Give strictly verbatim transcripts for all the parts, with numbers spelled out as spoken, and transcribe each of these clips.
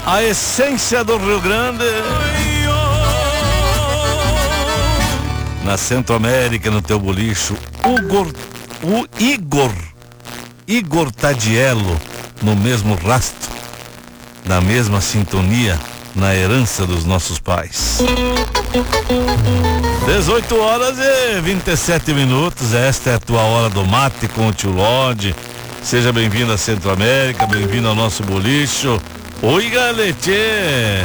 A essência do Rio Grande. Na Centro-América, no teu bolicho, Igor, o Igor, Igor Tadiello, no mesmo rastro, na mesma sintonia, na herança dos nossos pais. dezoito horas e vinte e sete minutos, esta é a tua hora do mate com o tio Lodi. Seja bem-vindo à Centro-América, bem-vindo ao nosso bolicho. Oi, galete!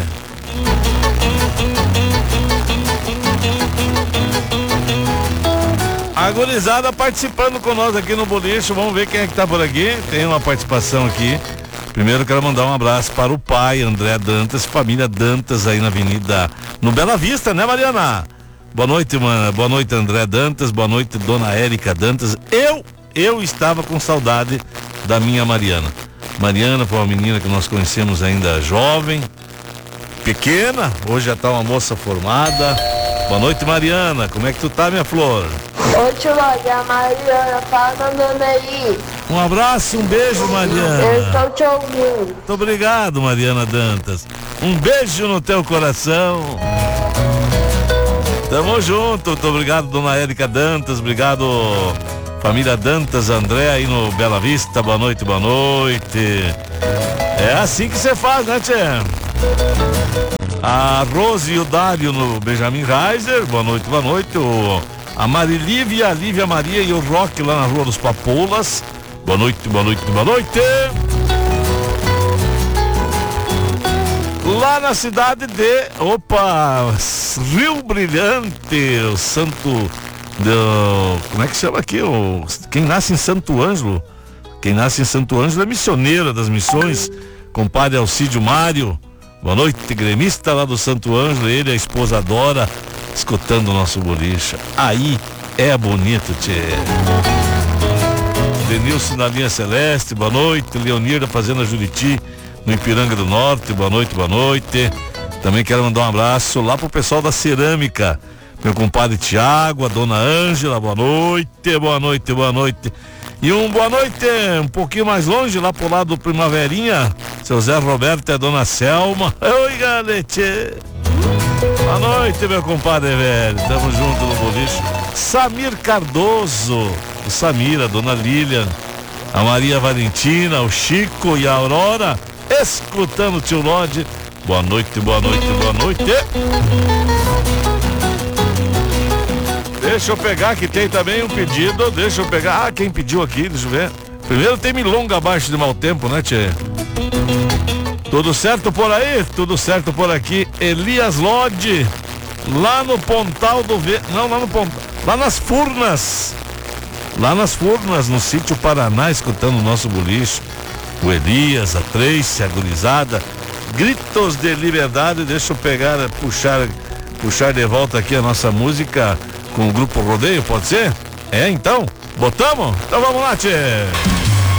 A gurizada participando com nós aqui no bolicho, vamos ver quem é que tá por aqui. Tem uma participação aqui. Primeiro quero mandar um abraço para o pai, André Dantas, família Dantas aí na avenida, no Bela Vista, né, Mariana? Boa noite, mano. Boa noite, André Dantas, boa noite, dona Érica Dantas. Eu, eu estava com saudade da minha Mariana. Mariana foi uma menina que nós conhecemos ainda jovem, pequena, hoje já tá uma moça formada. Boa noite, Mariana, como é que tu tá, minha flor? Oi, tio Lodi, a Mariana, fala mandando aí. Um abraço, um beijo, Mariana. Eu estou te ouvindo. Muito obrigado, Mariana Dantas. Um beijo no teu coração. Tamo junto, muito obrigado, dona Érica Dantas, obrigado, família Dantas, André aí no Bela Vista, boa noite, boa noite. É assim que você faz, né, tchê? A Rose e o Dário no Benjamin Reiser, boa noite, boa noite. O, a Marilívia, a Lívia Maria e o Roque lá na Rua dos Papoulas, boa noite, boa noite, boa noite. Lá na cidade de, opa, Rio Brilhante, o santo, do, como é que chama aqui? O, quem nasce em Santo Ângelo, quem nasce em Santo Ângelo é missioneira das missões, compadre Alcídio Mário. Boa noite, gremista lá do Santo Ângelo, ele e a esposa Dora, escutando o nosso boliche. Aí é bonito, tchê. Denilson na linha Celeste, boa noite. Leonir da Fazenda Juriti, no Ipiranga do Norte, boa noite, boa noite. Também quero mandar um abraço lá pro pessoal da cerâmica, meu compadre Tiago, a dona Ângela, boa noite, boa noite, boa noite. E um boa noite um pouquinho mais longe, lá pro lado do Primaverinha, seu Zé Roberto e a dona Selma. Oi, galete. Boa noite, meu compadre velho. Tamo junto no boliche. Samir Cardoso, o Samir, a dona Lilian, a Maria Valentina, o Chico e a Aurora, escutando o tio Lodi. Boa noite, boa noite, boa noite. Deixa eu pegar, que tem também um pedido. Deixa eu pegar. Ah, quem pediu aqui? Deixa eu ver. Primeiro tem milonga abaixo de mau tempo, né, tchê? Tudo certo por aí? Tudo certo por aqui. Elias Lodi, lá no Pontal do V. Não, lá no Pontal. Lá nas Furnas. Lá nas Furnas, no sítio Paraná, escutando o nosso boliche. O Elias, a Tracy, a gurizada. Gritos de liberdade. Deixa eu pegar, puxar, puxar de volta aqui a nossa música com o Grupo Rodeio, pode ser? É, então? Botamos? Então vamos lá, tchê!